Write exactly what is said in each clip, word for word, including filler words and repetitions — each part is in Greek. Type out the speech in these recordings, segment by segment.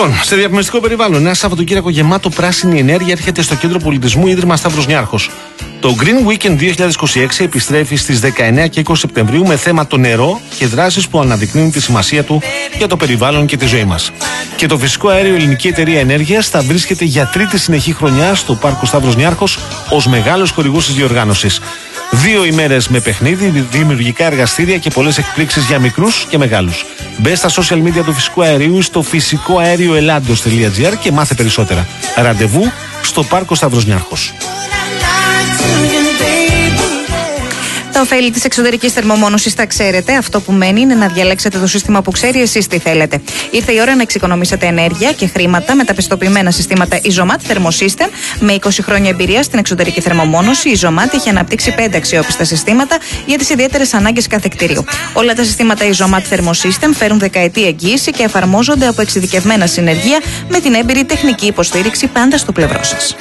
Λοιπόν, σε διαφημιστικό περιβάλλον, ένα Σαββατοκύριακο γεμάτο πράσινη ενέργεια έρχεται στο Κέντρο Πολιτισμού Ίδρυμα Σταύρος Νιάρχος. Το Green Weekend δύο χιλιάδες είκοσι έξι επιστρέφει στις δεκαεννέα και είκοσι Σεπτεμβρίου με θέμα το νερό και δράσεις που αναδεικνύουν τη σημασία του για το περιβάλλον και τη ζωή μας. Και το φυσικό αέριο Ελληνική Εταιρεία Ενέργειας θα βρίσκεται για τρίτη συνεχή χρονιά στο Πάρκο Σταύρος Νιάρχος ως μεγάλος χορηγός της διοργάνωσης. Δύο ημέρες με παιχνίδι, δημιουργικά εργαστήρια και πολλές εκπλήξεις για μικρούς και μεγάλους. Μπε στα social media του φυσικού αερίου στο φυσικό αέριο ελάντος τελεία τζι άρ και μάθε περισσότερα. Ραντεβού στο Πάρκο Σταύρος Νιάρχος. Τα ωφέλη της εξωτερικής θερμομόνωσης τα ξέρετε. Αυτό που μένει είναι να διαλέξετε το σύστημα που ξέρει εσείς τι θέλετε. Ήρθε η ώρα να εξοικονομήσετε ενέργεια και χρήματα με τα πιστοποιημένα συστήματα Isomat Thermosystem. Με είκοσι χρόνια εμπειρία στην εξωτερική θερμομόνωση, η Isomat έχει αναπτύξει πέντε αξιόπιστα συστήματα για τις ιδιαίτερες ανάγκες κάθε κτίριου. Όλα τα συστήματα Isomat Thermosystem φέρουν δεκαετή εγγύηση και εφαρμόζονται από εξειδικευμένα συνεργεία με την έμπειρη τεχνική υποστήριξη πάντα στο πλευρό σας.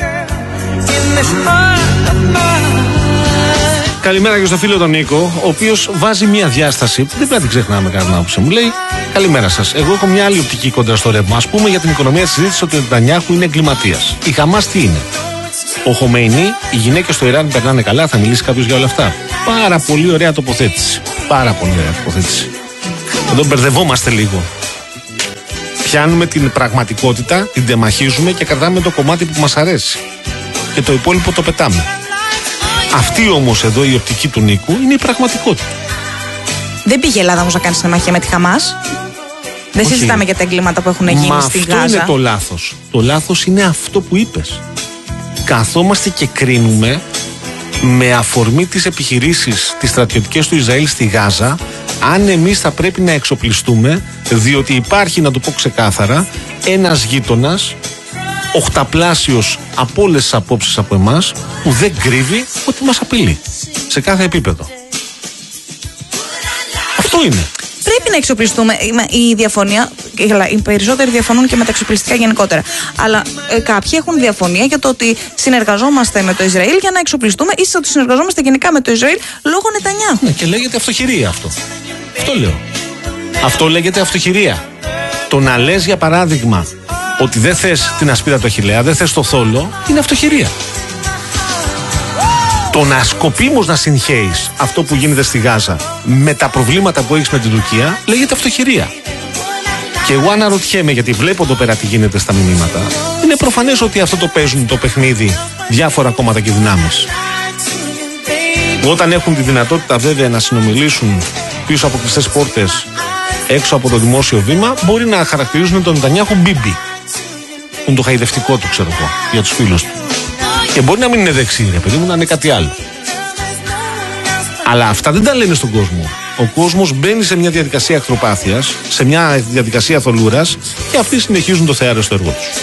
Καλημέρα και στο φίλο τον Νίκο, ο οποίος βάζει μια διάσταση που δεν πρέπει να την ξεχνάμε κατά την άποψή μου. Λέει: καλημέρα σας. Εγώ έχω μια άλλη οπτική κόντρα στο ρεύμα. Ας πούμε για την οικονομία της συζήτησης ότι ο Νετανιάχου είναι εγκληματίας. Η Χαμάς τι είναι? Ο Χομεϊνί, οι γυναίκες στο Ιράν περνάνε καλά, θα μιλήσει κάποιος για όλα αυτά. Πάρα πολύ ωραία τοποθέτηση. Πάρα πολύ ωραία τοποθέτηση. Εδώ μπερδευόμαστε λίγο. Πιάνουμε την πραγματικότητα, την τεμαχίζουμε και κρατάμε το κομμάτι που μας αρέσει. Και το υπόλοιπο το πετάμε. Αυτή όμως εδώ η οπτική του Νίκου είναι η πραγματικότητα. Δεν πήγε η Ελλάδα όμως να κάνει συνομαχία με τη Χαμάς. Δεν okay. συζητάμε για τα εγκλήματα που έχουν γίνει Μα στη αυτό Γάζα. Αυτό είναι το λάθος. Το λάθος είναι αυτό που είπες. Καθόμαστε και κρίνουμε με αφορμή τις επιχειρήσεις τις στρατιωτικές του Ισραήλ στη Γάζα αν εμείς θα πρέπει να εξοπλιστούμε, διότι υπάρχει, να το πω ξεκάθαρα, ένας γείτονας οχταπλάσιος από όλες τις απόψεις από εμάς που δεν κρύβει ότι μας απειλεί σε κάθε επίπεδο. Αυτό είναι. Πρέπει να εξοπλιστούμε. Η διαφωνία, οι περισσότεροι διαφωνούν και με τα εξοπλιστικά γενικότερα. Αλλά ε, κάποιοι έχουν διαφωνία για το ότι συνεργαζόμαστε με το Ισραήλ για να εξοπλιστούμε ή ότι συνεργαζόμαστε γενικά με το Ισραήλ λόγω Νετανιάχου. Ναι, και λέγεται αυτοχειρία αυτό. Αυτό λέω. Αυτό λέγεται αυτοχειρία. Το να λες για παράδειγμα ότι δεν θες την ασπίδα του Αχιλλέα, δεν θες το θόλο, είναι αυτοχειρία. Το να σκοπίμως να συγχέεις αυτό που γίνεται στη Γάζα με τα προβλήματα που έχεις με την Τουρκία λέγεται αυτοχειρία. Και εγώ αναρωτιέμαι, γιατί βλέπω εδώ πέρα τι γίνεται στα μηνύματα, είναι προφανές ότι αυτό το παίζουν το παιχνίδι διάφορα κόμματα και δυνάμεις. Όταν έχουν τη δυνατότητα βέβαια να συνομιλήσουν πίσω από κλειστές πόρτες έξω από το δημόσιο βήμα, μπορεί να χαρακτηρίζουν τον Νετανιάχου Μπίμπι. Που είναι το χαϊδευτικό του, ξέρω εγώ, για τους φίλους του. Και μπορεί να μην είναι δεξί, ρε παιδί μου, να είναι κάτι άλλο. Αλλά αυτά δεν τα λένε στον κόσμο. Ο κόσμος μπαίνει σε μια διαδικασία εχθροπάθειας, σε μια διαδικασία θολούρας και αυτοί συνεχίζουν το θεάριο στο έργο τους.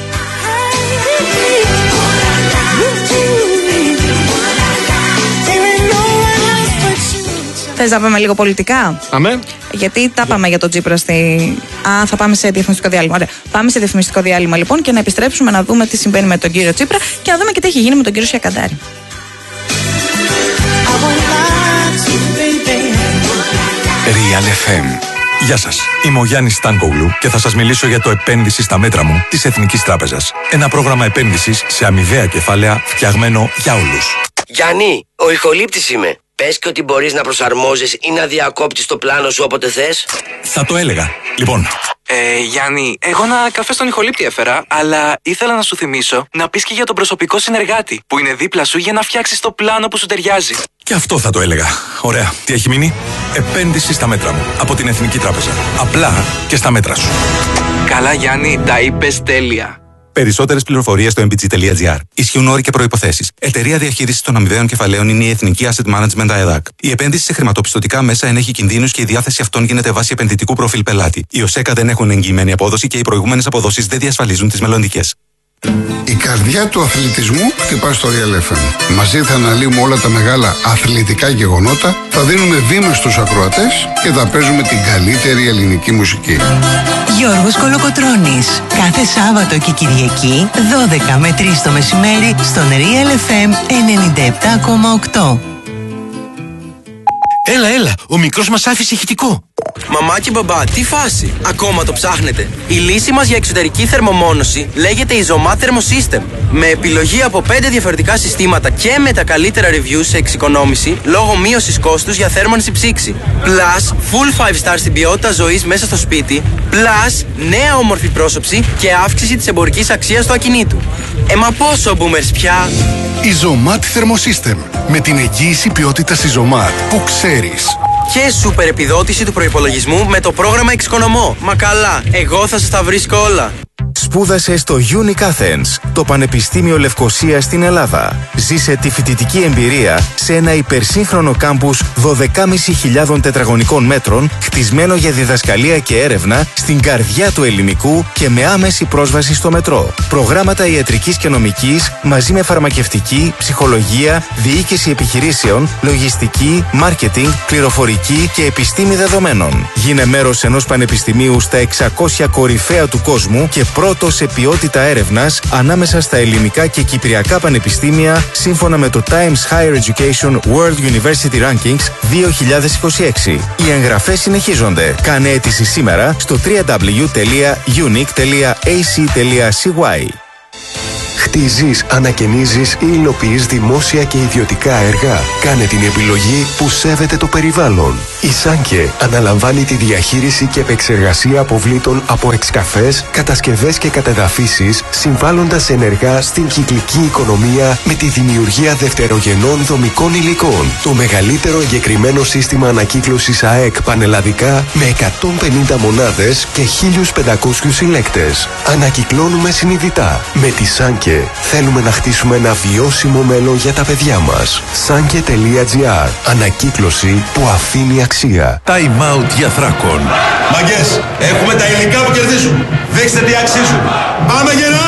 Θες να πάμε λίγο πολιτικά? Αμέ. Γιατί τα πάμε για τον Τσίπρα στη... Α, θα πάμε σε διαφημιστικό διάλειμμα. Ωραία. Πάμε σε διαφημιστικό διάλειμμα λοιπόν και να επιστρέψουμε να δούμε τι συμβαίνει με τον κύριο Τσίπρα και να δούμε και τι έχει γίνει με τον κύριο Σιακαντάρη. Real εφ εμ. Γεια σας, είμαι ο Γιάννης Στάνκογλου και θα σας μιλήσω για το επένδυση στα μέτρα μου της Εθνικής Τράπεζας. Ένα πρόγραμμα επένδυσης σε αμοιβαία κεφάλαια φτιαγμένο για όλους. Γιάννη, ο ηχολήπτης είμαι. Πες και ότι μπορείς να προσαρμόζεις ή να διακόπτεις το πλάνο σου όποτε θες. Θα το έλεγα. Λοιπόν. Ε, Γιάννη, εγώ ένα καφέ στον ηχολήπτη έφερα, αλλά ήθελα να σου θυμίσω να πεις και για τον προσωπικό συνεργάτη που είναι δίπλα σου για να φτιάξεις το πλάνο που σου ταιριάζει. Και αυτό θα το έλεγα. Ωραία. Τι έχει μείνει? Επένδυση στα μέτρα μου από την Εθνική Τράπεζα. Απλά και στα μέτρα σου. Καλά, Γιάννη, τα είπες τέλεια. Περισσότερες πληροφορίες στο εμ μπι τζι τελεία τζι άρ. Ισχύουν όροι και προϋποθέσεις. Εταιρεία διαχείρισης των αμοιβαίων κεφαλαίων είναι η Εθνική Asset Management ΑΕΔΑΚ. Η επένδυση σε χρηματοπιστωτικά μέσα ενέχει κινδύνους και η διάθεση αυτών γίνεται βάσει επενδυτικού προφίλ πελάτη. Οι ΟΣΕΚΑ δεν έχουν εγγυημένη απόδοση και οι προηγούμενες αποδόσεις δεν διασφαλίζουν τις μελλοντικές. Η καρδιά του αθλητισμού χτυπά στο Real εφ εμ. Μαζί θα αναλύουμε όλα τα μεγάλα αθλητικά γεγονότα, θα δίνουμε βήμα στους ακροατές και θα παίζουμε την καλύτερη ελληνική μουσική. Γιώργος Κολοκοτρώνης. Κάθε Σάββατο και Κυριακή, δώδεκα με τρεις το μεσημέρι, στον Real εφ εμ ενενήντα επτά κόμμα οκτώ. Έλα, έλα, ο μικρός μας άφησε ηχητικό. Μαμά και μπαμπά, τι φάση! Ακόμα το ψάχνετε? Η λύση μας για εξωτερική θερμομόνωση λέγεται Isomat Thermosystem. Με επιλογή από πέντε διαφορετικά συστήματα και με τα καλύτερα reviews σε εξοικονόμηση λόγω μείωσης κόστους για θέρμανση ψήξη. Plus, full five star στην ποιότητα ζωής μέσα στο σπίτι. Plus, νέα όμορφη πρόσωψη και αύξηση της εμπορικής αξίας του ακινήτου. Ε, μα πόσο boomers πια! Isomat Thermosystem. Με την εγγύηση ποιότητας Isomat που ξέρεις. Και σούπερ επιδότηση του προϋπολογισμού με το πρόγραμμα Εξοικονομώ. Μα καλά, εγώ θα σας τα βρίσκω όλα. Σπούδασε στο Unique Athens, το Πανεπιστήμιο Λευκωσίας στην Ελλάδα. Ζήσε τη φοιτητική εμπειρία σε ένα υπερσύγχρονο κάμπους δώδεκα χιλιάδες πεντακόσια τετραγωνικών μέτρων, χτισμένο για διδασκαλία και έρευνα στην καρδιά του ελληνικού και με άμεση πρόσβαση στο μετρό. Προγράμματα ιατρικής και νομικής μαζί με φαρμακευτική, ψυχολογία, διοίκηση επιχειρήσεων, λογιστική, μάρκετινγκ, πληροφορική και επιστήμη δεδομένων. Γίνε μέρος ενός πανεπιστημίου στα εξακόσια κορυφαία του κόσμου και πρώτο σε ποιότητα έρευνας ανάμεσα στα ελληνικά και κυπριακά πανεπιστήμια σύμφωνα με το Times Higher Education World University Rankings δύο χιλιάδες είκοσι έξι. Οι εγγραφές συνεχίζονται. Κάνε αίτηση σήμερα στο double-u double-u double-u τελεία unique τελεία a c τελεία c y. Χτίζεις, ανακαινίζεις ή υλοποιείς δημόσια και ιδιωτικά έργα. Κάνε την επιλογή που σέβεται το περιβάλλον. Η Σάνκε αναλαμβάνει τη διαχείριση και επεξεργασία αποβλήτων από εξκαφές, κατασκευές και κατεδαφίσεις, συμβάλλοντας ενεργά στην κυκλική οικονομία με τη δημιουργία δευτερογενών δομικών υλικών. Το μεγαλύτερο εγκεκριμένο σύστημα ανακύκλωσης ΑΕΚ πανελλαδικά με εκατόν πενήντα μονάδες και χίλιους πεντακόσιους συλλέκτες. Ανακυκλώνουμε συνειδητά. Με τη Σάνκε θέλουμε να χτίσουμε ένα βιώσιμο μέλλον για τα παιδιά μας. Sanke τελεία gr. Ανακύκλωση που αφήνει αξία. Time out για Θράκον. Μαγκές, έχουμε τα υλικά που κερδίζουν. Δείξτε τι αξίζουν. Πάμε γερά!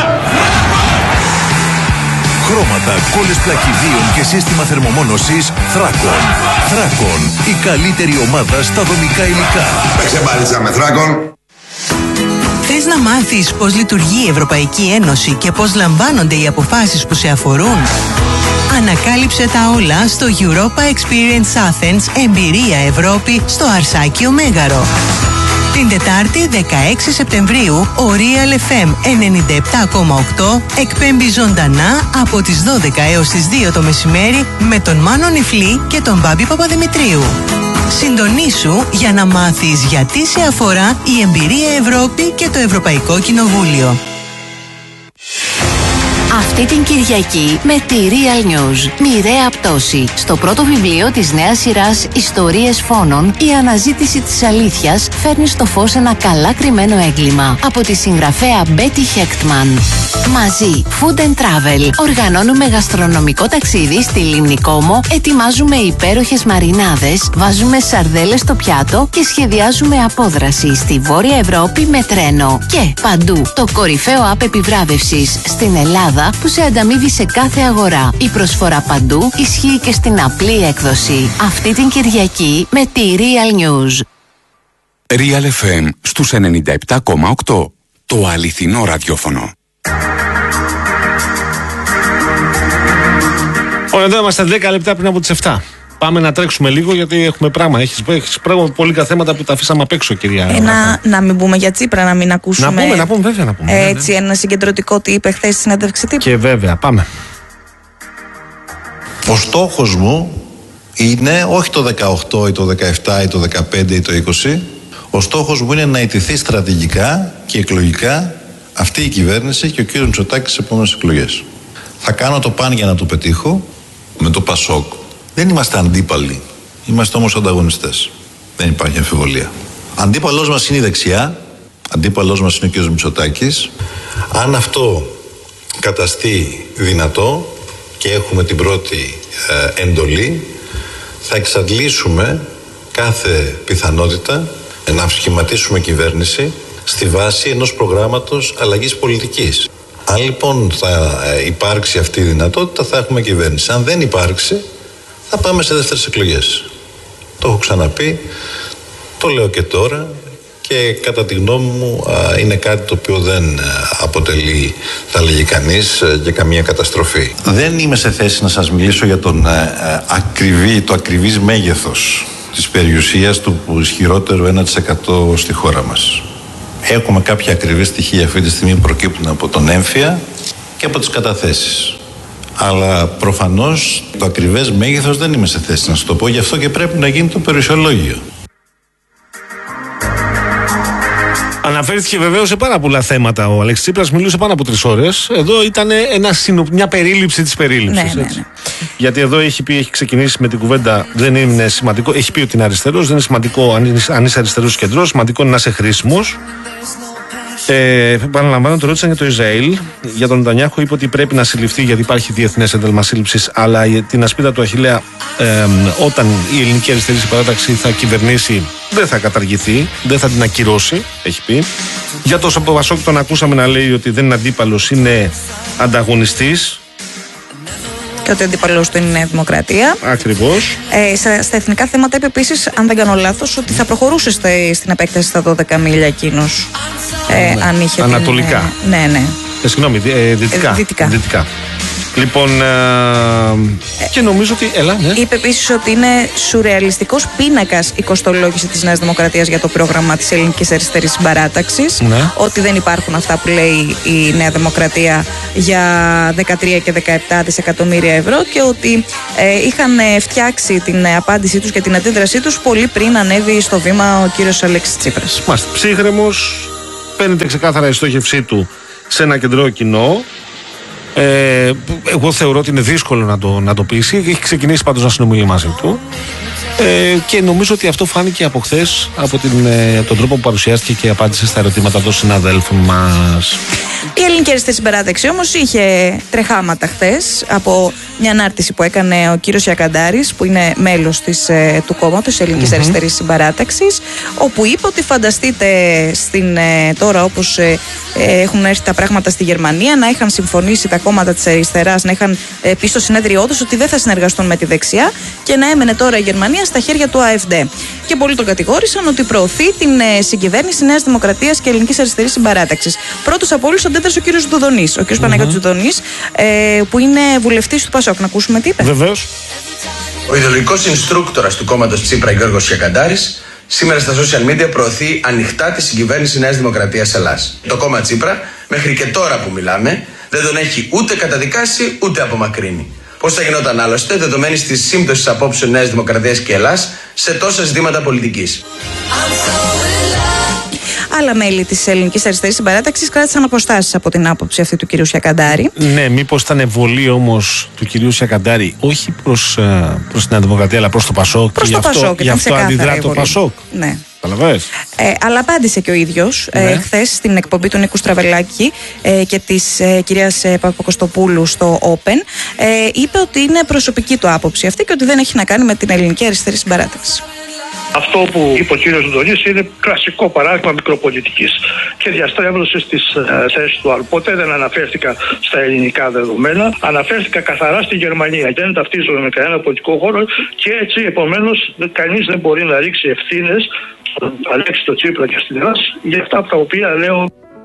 Χρώματα, κόλλες πλακιδίων και σύστημα θερμομόνωσης Θράκον. Θράκον, η καλύτερη ομάδα στα δομικά υλικά. Παίξε μπάλιτσα με Θράκον. Θες να μάθεις πώς λειτουργεί η Ευρωπαϊκή Ένωση και πώς λαμβάνονται οι αποφάσεις που σε αφορούν? Ανακάλυψε τα όλα στο Europa Experience Athens Εμπειρία Ευρώπη στο Αρσάκιο Μέγαρο. Την Τετάρτη δεκαέξι Σεπτεμβρίου ο Real εφ εμ ενενήντα επτά κόμμα οκτώ εκπέμπει ζωντανά από τις δώδεκα έως τις δύο το μεσημέρι με τον Μάνο Νιφλή και τον Μπάμπη Παπαδημητρίου. Συντονίσου για να μάθεις γιατί σε αφορά η Εμπειρία Ευρώπη και το Ευρωπαϊκό Κοινοβούλιο. Αυτή την Κυριακή με τη Real News. Μοιραία πτώση. Στο πρώτο βιβλίο της νέας σειράς Ιστορίες Φόνων, η αναζήτηση της αλήθειας φέρνει στο φως ένα καλά κρυμμένο έγκλημα. Από τη συγγραφέα Μπέτι Χέκτμαν. Μαζί, Food and Travel. Οργανώνουμε γαστρονομικό ταξίδι στη Λίμνη Κόμο, ετοιμάζουμε υπέροχες μαρινάδες, βάζουμε σαρδέλες στο πιάτο και σχεδιάζουμε απόδραση στη Βόρεια Ευρώπη με τρένο. Και παντού, το κορυφαίο app επιβράβευσης στην Ελλάδα που σε ανταμείβει σε κάθε αγορά. Η προσφορά παντού ισχύει και στην απλή έκδοση. Αυτή την Κυριακή με τη Real News. Real εφ εμ στους ενενήντα επτά κόμμα οκτώ. Το αληθινό ραδιόφωνο. Ωραία, εδώ είμαστε δέκα λεπτά πριν από τις επτά. Πάμε να τρέξουμε λίγο γιατί έχουμε πράγμα. Έχεις, έχεις πράγμα πολύκα θέματα που τα αφήσαμε απ' έξω, κυρία. Ένα, να μην πούμε για Τσίπρα, να μην ακούσουμε. Να πούμε, να πούμε, βέβαια να πούμε. Έτσι, ναι, ναι. Ένα συγκεντρωτικό τι είπε χθες στη συνέντευξη τύπου. Και βέβαια, πάμε. Ο στόχος μου είναι όχι το δεκαοκτώ ή το δεκαεπτά ή το δεκαπέντε ή το είκοσι. Ο στόχος μου είναι να ιτηθεί στρατηγικά και εκλογικά αυτή η κυβέρνηση και ο κύριος Μητσοτάκης στις επόμενες εκλογές. Θα κάνω το παν για να το πετύχω με το Πασόκ. Δεν είμαστε αντίπαλοι. Είμαστε όμως ανταγωνιστές. Δεν υπάρχει αμφιβολία. Αντίπαλός μας είναι η δεξιά. Αντίπαλός μας είναι ο κ. Μητσοτάκης. Αν αυτό καταστεί δυνατό και έχουμε την πρώτη ε, εντολή, θα εξαντλήσουμε κάθε πιθανότητα να σχηματίσουμε κυβέρνηση στη βάση ενός προγράμματος αλλαγής πολιτικής. Αν λοιπόν θα υπάρξει αυτή η δυνατότητα, θα έχουμε κυβέρνηση. Αν δεν υπάρξει, θα πάμε σε δεύτερες εκλογές. Το έχω ξαναπεί, το λέω και τώρα και κατά τη γνώμη μου είναι κάτι το οποίο δεν αποτελεί, θα λέγει κανείς, για καμία καταστροφή. Δεν είμαι σε θέση να σας μιλήσω για τον ακριβή, το ακριβής μέγεθος της περιουσίας του ισχυρότερου ένα τοις εκατό στη χώρα μας. Έχουμε κάποια ακριβή στοιχεία αυτή τη στιγμή που προκύπτουν από τον έμφυα και από τις καταθέσεις. Αλλά προφανώς το ακριβές μέγεθος δεν είμαι σε θέση να σου το πω, γι' αυτό και πρέπει να γίνει το περιουσιολόγιο. Αναφέρθηκε βεβαίως σε πάρα πολλά θέματα. Ο Αλέξης Τσίπρας μιλούσε πάνω από τρεις ώρες. Εδώ ήταν ένα συνο... μια περίληψη της περίληψης. Ναι, ναι, ναι. Γιατί εδώ έχει πει, έχει ξεκινήσει με την κουβέντα, δεν είναι σημαντικό. Έχει πει ότι είναι αριστερός, δεν είναι σημαντικό αν είσαι, αν είσαι αριστερός κεντρός. Σημαντικό είναι να είσαι χρήσιμος. Ε, Επαναλαμβάνω, το ρώτησαν για το Ισραήλ. Για τον Νετανιάχου είπε ότι πρέπει να συλληφθεί γιατί υπάρχει διεθνές ένταλμα σύλληψης. Αλλά την ασπίδα του Αχιλλέα, ε, όταν η ελληνική αριστερή συμπαράταξη θα κυβερνήσει, δεν θα καταργηθεί, δεν θα την ακυρώσει, έχει πει. Για το Πασόκ τον ακούσαμε να λέει ότι δεν είναι αντίπαλος, είναι ανταγωνιστής. Και ότι ο αντίπαλος του είναι η Νέα Δημοκρατία. Ακριβώς. Ε, στα, στα εθνικά θέματα είπε επίσης, αν δεν κάνω λάθος, ότι θα προχωρούσε στα, στην επέκταση στα δώδεκα μίλια εκείνος. Ε, ναι. αν είχε Ανατολικά. Την, ναι, ναι. Ε, συγγνώμη, ε, δυτικά. Ε, δυτικά. δυτικά. Λοιπόν, ε, και νομίζω ότι. Έλα, ναι. Είπε επίσης ότι είναι σουρεαλιστικός πίνακας η κοστολόγηση της Νέας Δημοκρατίας για το πρόγραμμα της ελληνικής αριστερής συμπαράταξης. Ναι. Ότι δεν υπάρχουν αυτά που λέει η Νέα Δημοκρατία για δεκατρία και δεκαεπτά δισεκατομμύρια ευρώ και ότι ε, είχαν φτιάξει την απάντησή τους και την αντίδρασή τους πολύ πριν ανέβει στο βήμα ο κύριος Αλέξης Τσίπρας. Μάλιστα. Ψύχρεμος, παίρνετε ξεκάθαρα η στόχευσή του σε ένα κεντρικό κοινό. Ε, εγώ θεωρώ ότι είναι δύσκολο να το, να το πείσει. Έχει ξεκινήσει πάντως να συνομιλεί μαζί του. Ε, και νομίζω ότι αυτό φάνηκε από χθες, από την, ε, τον τρόπο που παρουσιάστηκε και απάντησε στα ερωτήματα των συναδέλφων μας. Η ελληνική αριστερή συμπαράταξη όμως είχε τρεχάματα χθες από μια ανάρτηση που έκανε ο κύριος Ιακαντάρης, που είναι μέλος της, ε, του κόμματος Ελληνικής mm-hmm. Αριστερής Συμπαράταξης, όπου είπε ότι φανταστείτε στην, ε, τώρα όπως ε, ε, έχουν έρθει τα πράγματα στη Γερμανία, να είχαν συμφωνήσει τα κόμματα της αριστεράς, να είχαν ε, πει στο συνέδριό τους ότι δεν θα συνεργαστούν με τη δεξιά και να έμενε τώρα η Γερμανία στα χέρια του ΑΕΦΔ. Και πολλοί τον κατηγόρησαν ότι προωθεί την ε, συγκυβέρνηση Νέας Δημοκρατίας και Ελληνικής Αριστερής Συμπαράταξης. Πρώτος από όλους αντέδρασε ο κύριος Δουδονής, ο κύριος mm-hmm. Παναγιώτης Δουδονής, ε, που είναι βουλευτής του Πασόκ. Να ακούσουμε τι είπε. Βεβαίως. Ο ιδεολογικός инструκτόρας του κόμματος Τσίπρα, Γιώργος Ιακαντάρης, σήμερα στα social media προωθεί ανοιχτά τη συγκυβέρνηση Νέας Δημοκρατίας Ελλάς. Το κόμμα Τσίπρα, μέχρι και τώρα που μιλάμε, δεν τον έχει ούτε καταδικάσει ούτε απομακρύνει. Πώς θα γινόταν άλλωστε, δεδομένης της σύμπτωσης απόψεων Νέας Δημοκρατίας και Ελλάς σε τόσα ζητήματα πολιτικής. Άλλα μέλη της Ελληνικής Αριστερής Συμπαράταξης κράτησαν αποστάσεις από την άποψη αυτή του κυρίου Σιακαντάρη. Ναι, μήπως ήταν βολή όμως του κυρίου Σιακαντάρη, όχι προς, προς την Νέα Δημοκρατία, αλλά προς το Πασόκ. Προς το Πασόκ, γι' αυτό αντιδρά το Πασόκ. Ναι. Ε, αλλά απάντησε και ο ίδιος ναι. ε, χθες στην εκπομπή του Νίκου Στραβελάκη ε, και της ε, κυρίας ε, Παπακοστοπούλου στο Open. Ε, είπε ότι είναι προσωπική του άποψη αυτή και ότι δεν έχει να κάνει με την Ελληνική Αριστερή Συμπαράταξη. Αυτό που είπε ο κύριος Δουδονής είναι κλασικό παράδειγμα μικροπολιτικής και διαστρέβλωσε στις ε, θέσεις του άλλου. Ποτέ δεν αναφέρθηκα στα ελληνικά δεδομένα, αναφέρθηκα καθαρά στη Γερμανία. Δεν ταυτίζομαι με κανένα πολιτικό χώρο και έτσι επομένως κανείς δεν μπορεί να ρίξει ευθύνες στον Αλέξη, τον Τσίπρα και στην Ελλάδα για αυτά τα οποία λέω.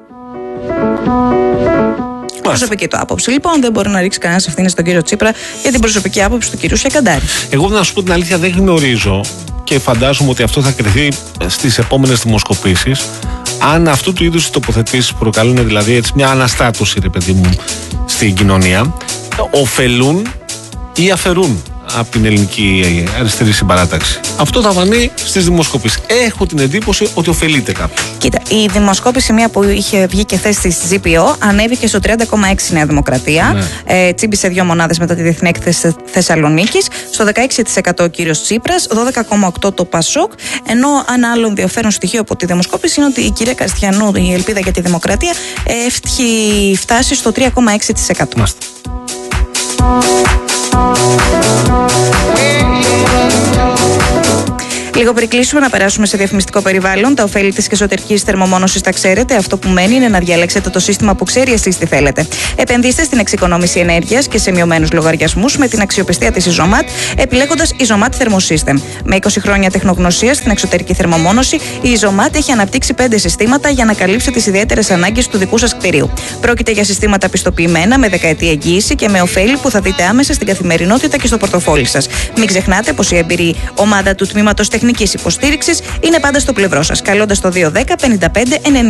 Προσωπική του άποψη. Λοιπόν, δεν μπορεί να ρίξει κανένα ευθύνη στον κύριο Τσίπρα για την προσωπική άποψη του κυρίου Σιακαντάρη. Εγώ να σου πω την αλήθεια, δεν γνωρίζω και φαντάζομαι ότι αυτό θα κρυθεί στις επόμενες δημοσκοπήσεις. Αν αυτού του είδους οι τοποθετήσεις προκαλούν δηλαδή έτσι μια αναστάτωση, ρε παιδί μου, στην κοινωνία, ωφελούν ή αφαιρούν από την Ελληνική Αριστερή Συμπαράταξη. Αυτό θα φανεί στις δημοσκοπήσεις. Έχω την εντύπωση ότι ωφελείται κάποιος. Κοίτα, η δημοσκόπηση, μία που είχε βγει και θέση της τζι πι ο, ανέβηκε στο τριάντα κόμμα έξι Νέα Δημοκρατία. Ναι. Ε, τσίμπησε δύο μονάδες μετά τη Διεθνή Έκθεση Θεσσαλονίκης. Στο δεκαέξι τοις εκατό ο κύριος Τσίπρας, δώδεκα κόμμα οκτώ τοις εκατό το Πασόκ. Ενώ ένα άλλο ενδιαφέρον στοιχείο από τη δημοσκόπηση είναι ότι η κυρία Καριστιανού, η Ελπίδα για τη Δημοκρατία, έχει φτάσει στο τρία κόμμα έξι τοις εκατό. Μάστε. Λίγο πριν κλείσουμε, να περάσουμε σε διαφημιστικό περιβάλλον. Τα ωφέλη της εσωτερικής θερμομόνωσης τα ξέρετε. Αυτό που μένει είναι να διαλέξετε το σύστημα που ξέρει εσείς τι θέλετε. Επενδύστε στην εξοικονόμηση ενέργειας και σε μειωμένους λογαριασμούς με την αξιοπιστία της Isomat, επιλέγοντας Isomat Thermosystem. Με είκοσι χρόνια τεχνογνωσία στην εξωτερική θερμομόνωση, η Isomat έχει αναπτύξει πέντε συστήματα για να καλύψει τις ιδιαίτερες ανάγκες του δικού σας κτηρίου. Πρόκειται για συστήματα πιστοποιημένα με δεκαετή εγγύηση και με ωφέλη που θα δείτε άμεσα στην καθημερινότητα και στο πορτοφόλι σας. Μην ξεχνάτε πως η εμπειρή ομάδα του τμήματος τεχνικής υποστήριξης είναι πάντα στο πλευρό σας, καλώντας το δύο ένα μηδέν πέντε πέντε ενενήντα.